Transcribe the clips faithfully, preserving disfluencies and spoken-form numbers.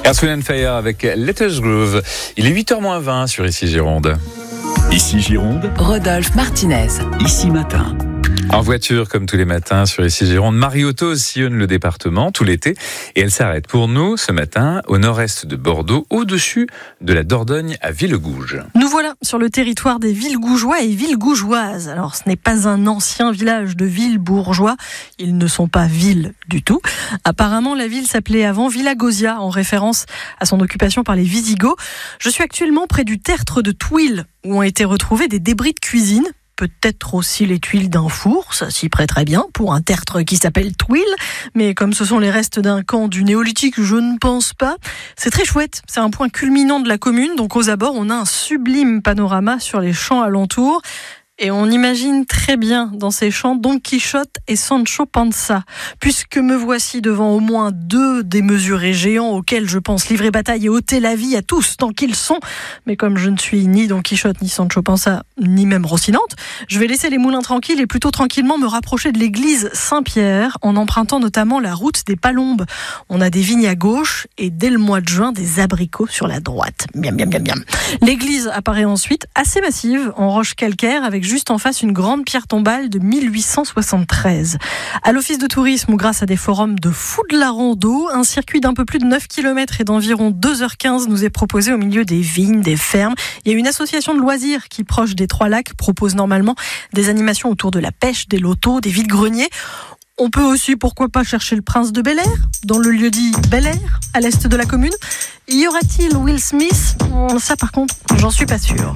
Earth, Wind and Fire avec Let Us Groove. Il est huit heures moins vingt sur Ici Gironde. Ici Gironde, Rodolphe Martinez. Ici Matin. En voiture, comme tous les matins sur Ici Gironde, Marie-Autos sillonne le département tout l'été et elle s'arrête pour nous ce matin au nord-est de Bordeaux, au-dessus de la Dordogne à Villegouge. Nous voilà sur le territoire des Villegougeois et Villegougeoises. Alors ce n'est pas un ancien village de Villebourgeois, ils ne sont pas villes du tout. Apparemment la ville s'appelait avant Villagosia en référence à son occupation par les Visigoths. Je suis actuellement près du tertre de Touil où ont été retrouvés des débris de cuisine. Peut-être aussi les tuiles d'un four, ça s'y prêterait bien pour un tertre qui s'appelle Touil, mais comme ce sont les restes d'un camp du néolithique, je ne pense pas. C'est très chouette, c'est un point culminant de la commune, donc aux abords on a un sublime panorama sur les champs alentours. Et on imagine très bien dans ces champs Don Quichotte et Sancho Panza, puisque me voici devant au moins deux démesurés géants auxquels je pense livrer bataille et ôter la vie à tous tant qu'ils sont. Mais comme je ne suis ni Don Quichotte, ni Sancho Panza, ni même Rocinante, je vais laisser les moulins tranquilles et plutôt tranquillement me rapprocher de l'église Saint-Pierre, en empruntant notamment la route des Palombes. On a des vignes à gauche et dès le mois de juin, des abricots sur la droite. Miam, miam, miam, miam. L'église apparaît ensuite assez massive, en roche calcaire, avec juste en face une grande pierre tombale de mille huit cent soixante-treize. À l'office de tourisme ou grâce à des forums de fous de la rando, un circuit d'un peu plus de neuf kilomètres et d'environ deux heures quinze nous est proposé au milieu des vignes, des fermes. Il y a une association de loisirs qui, proche des Trois Lacs, propose normalement des animations autour de la pêche, des lotos, des vides-greniers. On peut aussi, pourquoi pas, chercher le prince de Bel-Air, dans le lieu-dit Bel-Air, à l'est de la commune. Y aura-t-il Will Smith ? Ça, par contre, j'en suis pas sûre.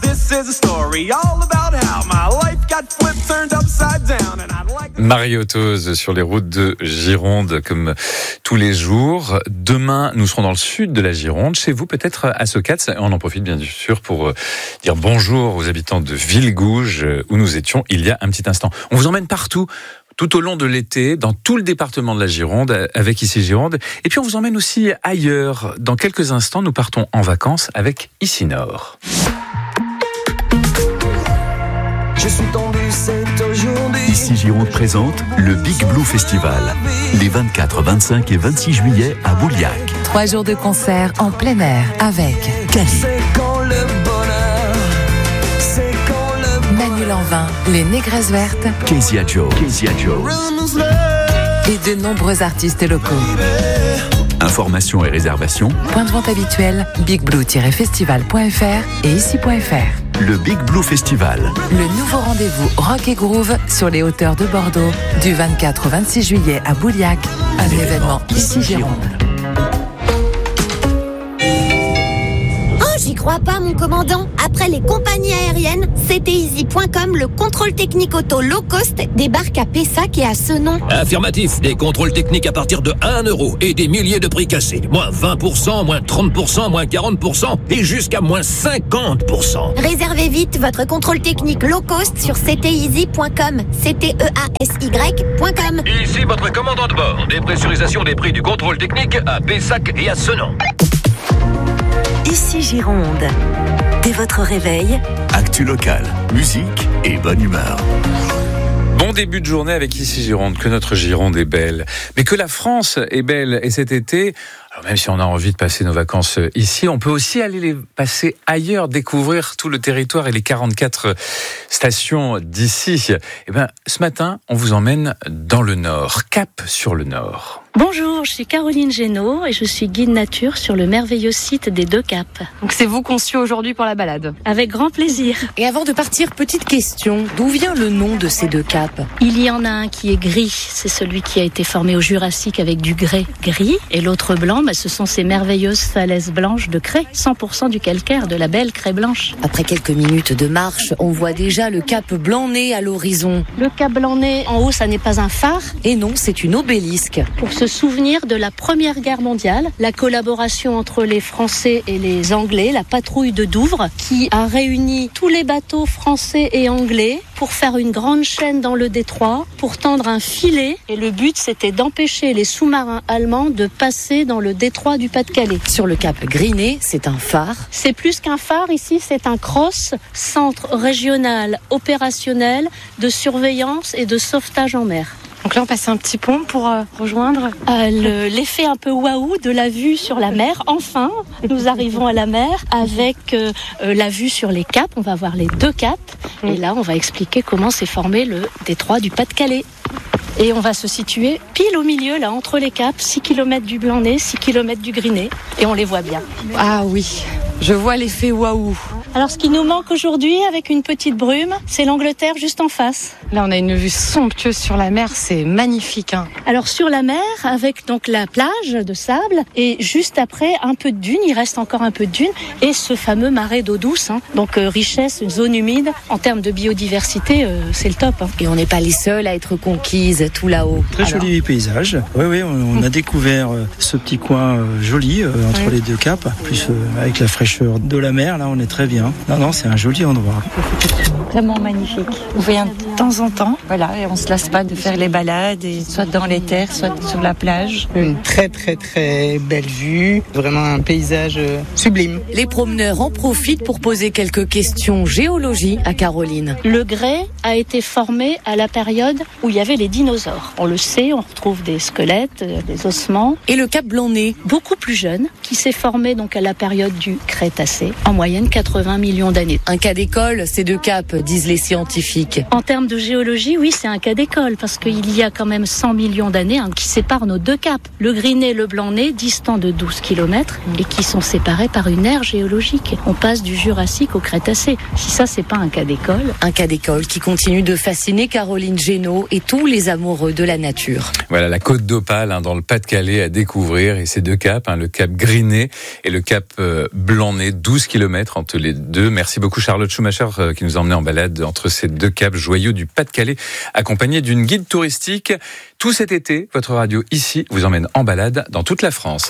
Marie-Autos sur les routes de Gironde, comme tous les jours. Demain, nous serons dans le sud de la Gironde, chez vous, peut-être à Socats. On en profite bien sûr pour dire bonjour aux habitants de Villegouge, où nous étions il y a un petit instant. On vous emmène partout, tout au long de l'été, dans tout le département de la Gironde, avec Ici Gironde. Et puis on vous emmène aussi ailleurs. Dans quelques instants, nous partons en vacances avec Ici Nord. Je suis tombé, c'est aujourd'hui. Ici Gironde présente le Big Blue Festival. Les vingt-quatre, vingt-cinq et vingt-six juillet à Bouliac. Trois jours de concert en plein air avec Cali, C'est quand le bonheur, c'est quand le Manu Lanvin, les Négresses Vertes Kezia Joe. Kezia Joe. et de nombreux artistes locaux. Informations et réservations, Point de vente habituel, big blue tiret festival point f r et ici point f r. le Big Blue Festival. Le nouveau rendez-vous rock et groove sur les hauteurs de Bordeaux du vingt-quatre au vingt-six juillet à Bouliac, un événement Ici Gironde. J'y crois pas, mon commandant. Après les compagnies aériennes, C T Easy point com, le contrôle technique auto low cost, débarque à Pessac et à Senon. Affirmatif, des contrôles techniques à partir de un euro et des milliers de prix cassés. Moins vingt pour cent, moins trente pour cent, moins quarante pour cent et jusqu'à moins cinquante pour cent. Réservez vite votre contrôle technique low cost sur C T Easy point com, C T E A S Y point com. Ici votre commandant de bord. Dépressurisation des prix du contrôle technique à Pessac et à Senon. Ici Gironde. Dès votre réveil, Actu locale, musique et bonne humeur. Bon début de journée avec Ici Gironde, que notre Gironde est belle, mais que la France est belle. Et cet été, alors même si on a envie de passer nos vacances ici, on peut aussi aller les passer ailleurs, découvrir tout le territoire et les quarante-quatre stations d'ici. Et ben, ce matin, on vous emmène dans le Nord, Cap sur le Nord. Bonjour, je suis Caroline Génaud et je suis guide nature sur le merveilleux site des Deux Caps. Donc c'est vous qu'on suit aujourd'hui pour la balade. Avec grand plaisir. Et avant de partir, petite question, d'où vient le nom de ces deux caps ? Il y en a un qui est gris, c'est celui qui a été formé au Jurassique avec du grès gris. Et l'autre blanc, bah, ce sont ces merveilleuses falaises blanches de craie, cent pour cent du calcaire, de la belle craie blanche. Après quelques minutes de marche, on voit déjà le cap Blanc-Nez à l'horizon. Le cap Blanc-Nez, en haut, ça n'est pas un phare. Et non, c'est une obélisque. Pour se souvenir de la Première Guerre mondiale, la collaboration entre les Français et les Anglais, la patrouille de Douvres, qui a réuni tous les bateaux français et anglais pour faire une grande chaîne dans le détroit, pour tendre un filet. Et le but, c'était d'empêcher les sous-marins allemands de passer dans le détroit du Pas-de-Calais. Sur le cap Grinet, c'est un phare. C'est plus qu'un phare ici, c'est un CROSS, centre régional opérationnel de surveillance et de sauvetage en mer. Donc là, on passe un petit pont pour euh, rejoindre. Euh, le, l'effet un peu waouh de la vue sur la mer. Enfin, nous arrivons à la mer avec euh, euh, la vue sur les caps. On va voir les deux caps. Et là, on va expliquer comment s'est formé le détroit du Pas-de-Calais. Et on va se situer pile au milieu, là, entre les caps, six kilomètres du Blanc-Nez, six kilomètres du Grinet. Et on les voit bien. Ah oui, je vois l'effet waouh. Alors, ce qui nous manque aujourd'hui, avec une petite brume, c'est l'Angleterre juste en face. Là, on a une vue somptueuse sur la mer, c'est magnifique. Hein. Alors, sur la mer, avec donc la plage de sable, et juste après, un peu de dune, il reste encore un peu de dune, et ce fameux marais d'eau douce. Hein. Donc, euh, richesse, une zone humide. En termes de biodiversité, euh, c'est le top. Hein. Et on n'est pas les seuls à être conquises tout là-haut. Très Alors. Joli paysage. Oui, oui, on, on a découvert euh, ce petit coin euh, joli euh, entre oui. les deux caps. Plus euh, avec la fraîcheur de la mer, là, on est très bien. Non, non, c'est un joli endroit. Vraiment magnifique. On vient de temps en temps, voilà, et on se lasse pas de faire les balades, et soit dans les terres, soit sur la plage. Une très très très belle vue, vraiment un paysage sublime. Les promeneurs en profitent pour poser quelques questions géologie à Caroline. Le grès a été formé à la période où il y avait les dinosaures. On le sait, on retrouve des squelettes, des ossements. Et le cap Blanc-Nez, beaucoup plus jeune, qui s'est formé donc à la période du Crétacé, en moyenne quatre-vingts millions d'années. Un cas d'école, ces deux caps, disent les scientifiques. En termes de géologie, oui, c'est un cas d'école, parce qu'il y a quand même cent millions d'années hein, qui séparent nos deux caps. Le Grinet et le Blanc-Nez, distants de douze kilomètres, et qui sont séparés par une ère géologique. On passe du Jurassique au Crétacé. Si ça, c'est pas un cas d'école. Un cas d'école qui continue de fasciner Caroline Génaud et tous les amoureux de la nature. Voilà, la côte d'Opale, hein, dans le Pas-de-Calais à découvrir, et ces deux caps, hein, le cap Grinet et le cap euh, Blanc-Nez, douze kilomètres entre les deux. Merci beaucoup Charlotte Schumacher euh, qui nous a emmenés en balade entre ces deux caps joyaux du Pas-de-Calais, accompagné d'une guide touristique. Tout cet été, votre radio ici vous emmène en balade dans toute la France.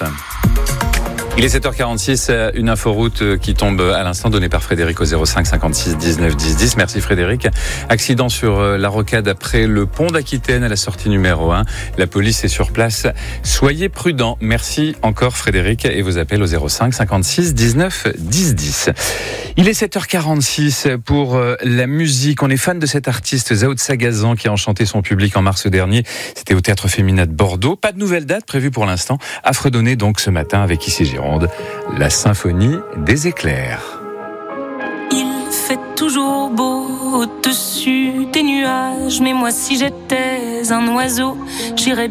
Il est sept heures quarante-six, une inforoute qui tombe à l'instant donnée par Frédéric au zéro cinq cinquante-six dix-neuf dix dix. Merci Frédéric. Accident sur la rocade après le pont d'Aquitaine à la sortie numéro un. La police est sur place. Soyez prudents. Merci encore Frédéric et vos appels au zéro cinq cinquante-six dix-neuf dix dix. Il est sept heures quarante-six pour la musique. On est fan de cet artiste Zao de Sagazan qui a enchanté son public en mars dernier. C'était au Théâtre Féminin de Bordeaux. Pas de nouvelle date prévue pour l'instant. À fredonner donc ce matin avec Ici Gironde. La symphonie des éclairs. Il fait toujours beau au-dessus des nuages, mais moi si j'étais un oiseau, j'irais bien